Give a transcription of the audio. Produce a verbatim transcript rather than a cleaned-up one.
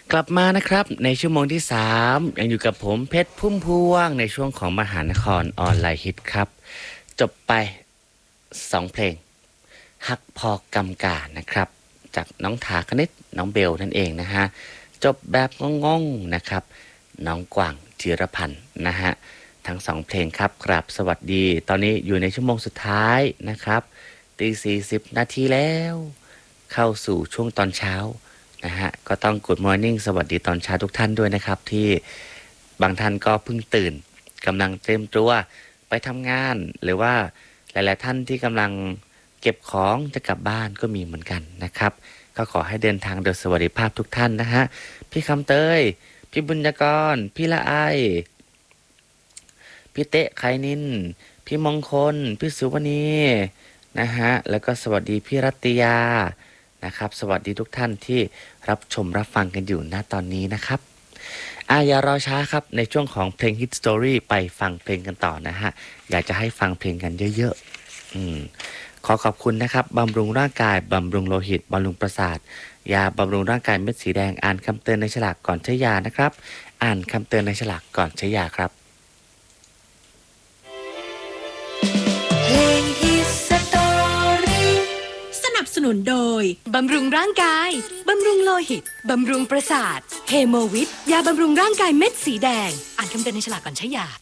กลับมานะครับในชั่วโมงที่สามยังอยู่กับผมเพชรพุ่มพวงในช่วงของมหานครออนไลน์ฮิตครับจบไปสองเพลงฮักพอกำกานะครับจากน้องถาคณิตน้องเบลนั่นเองนะฮะจบแบบงงๆนะครับน้องกวางจิรพันธ์นะฮะทั้งสองเพลงครับกราบสวัสดีตอนนี้อยู่ในชั่วโมงสุดท้ายนะครับตีสี่สิบนาทีแล้วเข้าสู่ช่วงตอนเช้านะฮะก็ต้อง Good Morning สวัสดีตอนเช้าทุกท่านด้วยนะครับที่บางท่านก็เพิ่งตื่นกำลังเตรียมตัวไปทำงานหรือว่าหลายๆท่านที่กำลังเก็บของจะกลับบ้านก็มีเหมือนกันนะครับก็ขอให้เดินทางโดยสวัสดิภาพทุกท่านนะฮะพี่คำเตยพี่บุญญกรพี่ละไอพี่เตะไคนินพี่มงคลพี่สุวณีนะฮะแล้วก็สวัสดีพี่รัตยานะครับสวัสดีทุกท่านที่รับชมรับฟังกันอยู่ณตอนนี้นะครับอ่ะอย่ารอช้าครับในช่วงของเพลง Hit Story ไปฟังเพลงกันต่อนะฮะอยากจะให้ฟังเพลงกันเยอะๆอืมขอขอบคุณนะครับบำรุงร่างกายบำรุงโลหิตบำรุงประสาทยาบำรุงร่างกายเม็ดสีแดงอ่านคำเตือนในฉลากก่อนใช้ยานะครับอ่านคำเตือนในฉลากก่อนใช้ยาครับเพลงฮิตสตอรี่สนับสนุนโดยบำรุงร่างกายบำรุงโลหิตบำรุงประสาทเฮโมวิทยาบำรุงร่างกายเม็ดสีแดงอ่านคำเตือนในฉลากก่อนใช้ยา